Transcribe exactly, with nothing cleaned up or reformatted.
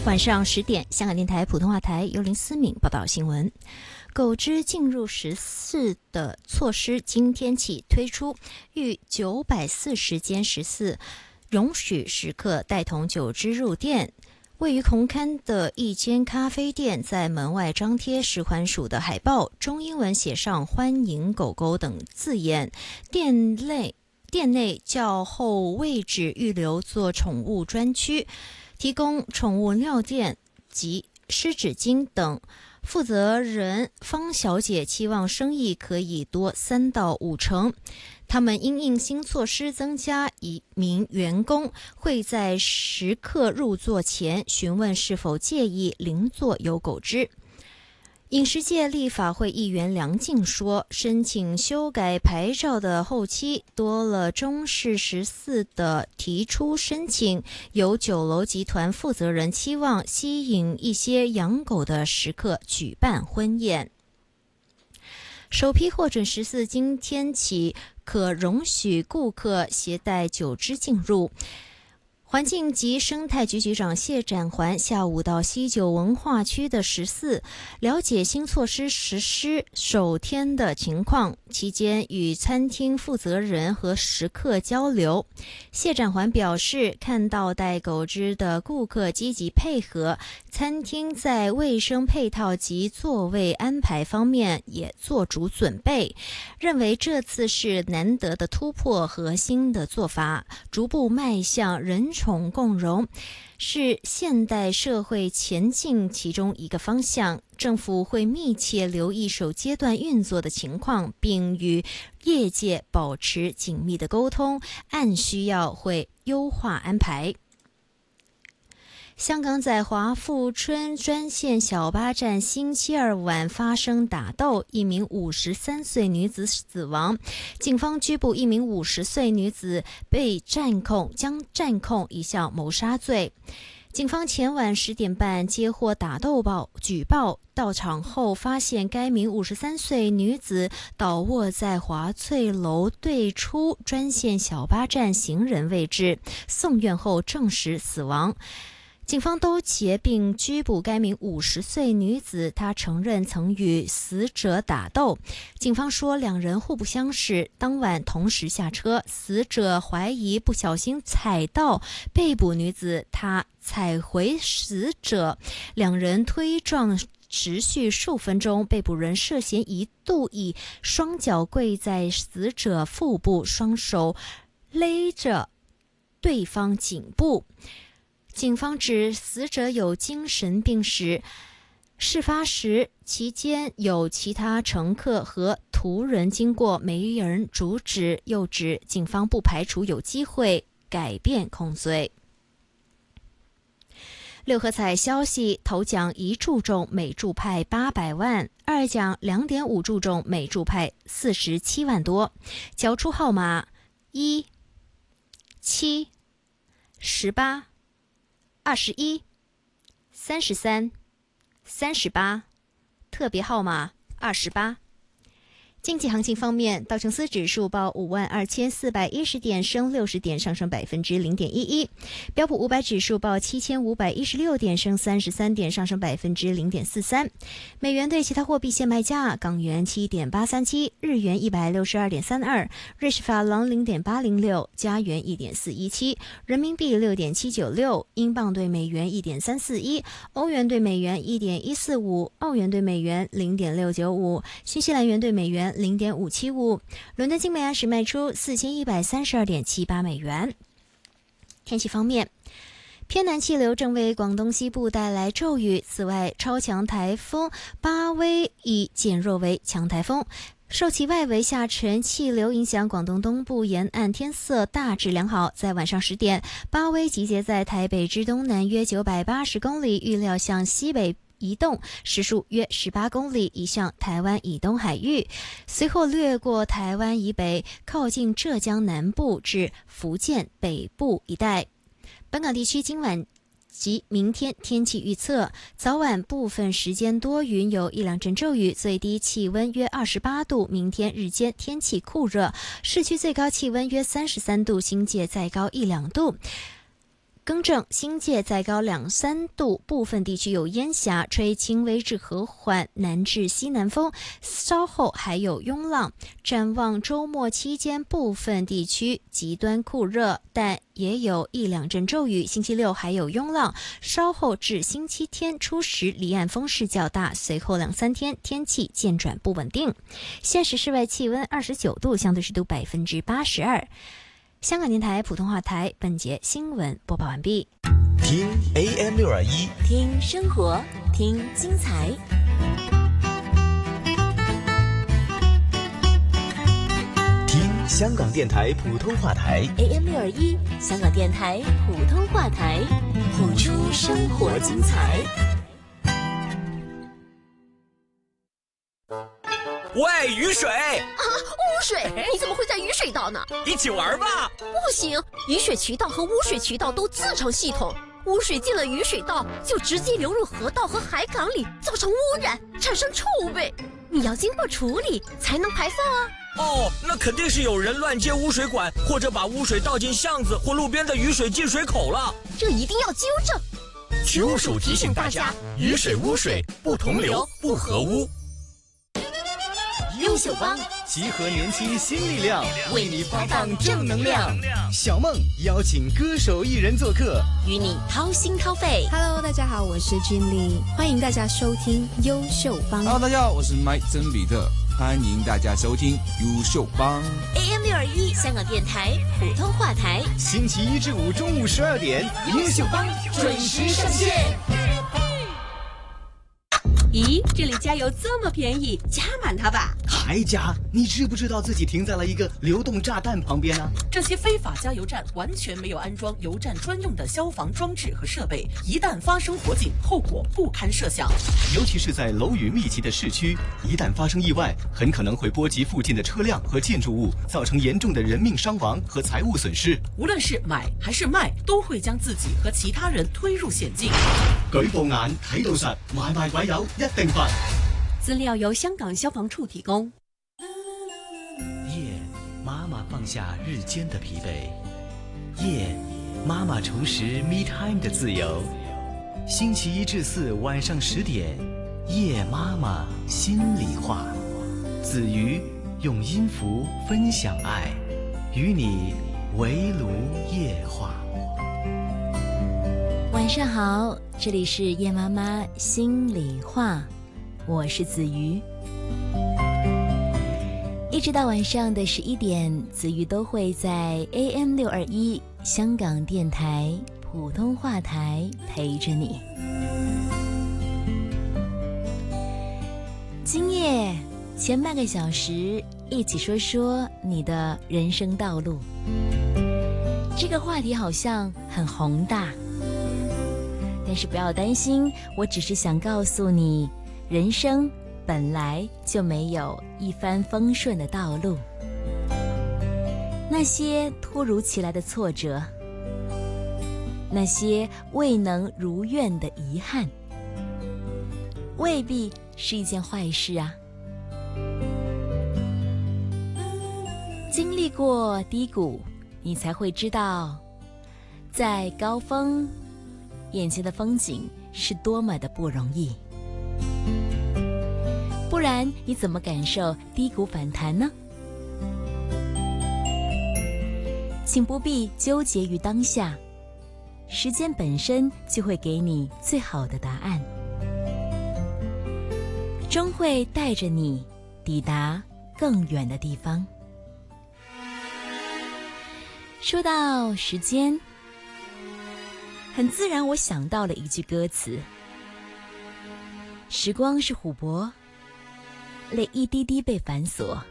晚上十点，香港电台普通话台由林思敏报道新闻。狗只进入十四的措施今天起推出，逾九百四十间食肆容许食客带同狗只入店。位于红磡的一间咖啡店在门外张贴食环署的海报，中英文写上欢迎狗狗等字眼。店内店内较后位置预留作宠物专区，提供宠物尿垫及湿纸巾等。负责人方小姐期望生意可以多三到五成。他们因应新措施增加一名员工，会在食客入座前询问是否介意邻座有狗只。饮食界立法会议员梁静说，申请修改牌照的后期多了中式食肆的提出申请，有酒楼集团负责人期望吸引一些养狗的食客举办婚宴。首批获准食肆今天起可容许顾客携带狗只进入。环境及生态局局长谢展环下午到西九文化区的食肆了解新措施实施首天的情况，期间与餐厅负责人和食客交流。谢展环表示，看到带狗只的顾客积极配合，餐厅在卫生配套及座位安排方面也做足准备，认为这次是难得的突破和新的做法，逐步迈向人宠共融，是现代社会前进其中一个方向。政府会密切留意首阶段运作的情况，并与业界保持紧密的沟通，按需要会优化安排。香港在华富村专线小巴站星期二晚发生打斗，一名五十三岁女子死亡，警方拘捕一名五十岁女子，被战控将战控一项谋杀罪。警方前晚十点半接获打斗报举报，到场后发现该名五十三岁女子倒卧在华翠楼对出专线小巴站行人位置，送院后证实死亡。警方兜截并拘捕该名五十岁女子，她承认曾与死者打斗。警方说两人互不相识，当晚同时下车，死者怀疑不小心踩到被捕女子，她踩回死者，两人推撞持续数分钟，被捕人涉嫌一度以双脚跪在死者腹部，双手勒着对方颈部。警方指死者有精神病史，事发时期间有其他乘客和途人经过，没人阻止，又指警方不排除有机会改变控罪。六合彩消息，头奖一注中，每注派八百万；二奖两点五注中，每注派四十七万多。缴出号码一、七、十八、二十一、三十三、三十八，特别号码二十八。经济行情方面，道琼斯指数报五万二千四百一十点，升六十点，上升百分之零点一一；标普五百指数报七千五百一十六点，升三十三点，上升百分之零点四三。美元对其他货币现卖价：港元七点八三七，日元一百六十二点三二，瑞士法郎零点八零六，加元一点四一七，人民币六点七九六，英镑对美元一点三四一，欧元对美元一点一四五，澳元对美元零点六九五，新西兰元对美元零点五七五，伦敦金每安士卖出四千一百三十二点七八美元。天气方面，偏南气流正为广东西部带来骤雨，此外，超强台风巴威已减弱为强台风。受其外围下沉气流影响，广东东部沿岸天色大致良好。在晚上十点，巴威集结在台北之东南约九百八十公里，预料向西北移动，时速约十八公里，移向台湾以东海域，随后掠过台湾以北，靠近浙江南部至福建北部一带。本港地区今晚及明天天气预测：早晚部分时间多云，有一两阵骤雨，最低气温约二十八度。明天日间天气酷热，市区最高气温约三十三度，新界再高一两度。 更正，新界再高两三度，部分地区有烟霞，吹轻微至和缓南至西南风，稍后还有拥浪。展望周末期间，部分地区极端酷热，但也有一两阵骤雨。星期六还有拥浪，稍后至星期天初时离岸风势较大，随后两三天天气渐转不稳定。现时室外气温二十九度，相对湿度百分之八十二。香港电台普通话台本节新闻播报完毕。 听 A M 六二一， 听生活，听精彩。 听香港电台普通话台 A M 六二一，香港电台普通话台，谱出生活精彩。 喂，雨水啊，污水！你怎么会在雨水道呢？ 一起玩吧！ 不行，雨水渠道和污水渠道都自成系统，污水进了雨水道就直接流入河道和海港里，造成污染，产生臭味。你要经过处理才能排放啊。 哦，那肯定是有人乱接污水管，或者把污水倒进巷子或路边的雨水进水口了。 这一定要纠正。 曲署提醒大家，雨水污水不同流，不合污。 优秀帮集合年轻新力量， 为你发放正能量。 小梦邀请歌手艺人做客， 与你掏心掏肺。 Hello， 大家好，我是君丽，欢迎大家收听优秀帮。 Hello， 大家好，我是麦曾比特，欢迎大家收听优秀帮。 A M 六二一 香港电台普通话台， 星期一至五中午十二点，优秀帮准时上线。 咦，这里加油这么便宜，加满它吧！ 还加？你知不知道自己停在了一个流动炸弹旁边呢？ 这些非法加油站完全没有安装油站专用的消防装置和设备，一旦发生火警，后果不堪设想。 尤其是在楼宇密集的市区，一旦发生意外，很可能会波及附近的车辆和建筑物，造成严重的人命伤亡和财物损失。 无论是买还是卖，都会将自己和其他人推入险境。 舉報眼睇到實，買賣鬼友一定罰。 资料由香港消防處提供。 夜，媽媽放下日間的疲憊。夜，媽媽重拾 me time 的自由。星期一至四晚上十點，夜媽媽心裡話。子瑜用音符分享愛，與你圍爐夜話。 晚上好，这里是叶妈妈心里话，我是子瑜。一直到晚上的十一点，子瑜都会在 A M 六二一 香港电台普通话台陪着你。今夜前半个小时，一起说说你的人生道路。这个话题好像很宏大，但是不要担心，我只是想告诉你，人生本来就没有一帆风顺的道路。那些突如其来的挫折，那些未能如愿的遗憾，未必是一件坏事啊。经历过低谷，你才会知道，在高峰眼前的风景是多么的不容易，不然你怎么感受低谷反弹呢？请不必纠结于当下，时间本身就会给你最好的答案，终会带着你抵达更远的地方。说到时间，很自然我想到了一句歌词：时光是琥珀，泪一滴滴被反锁，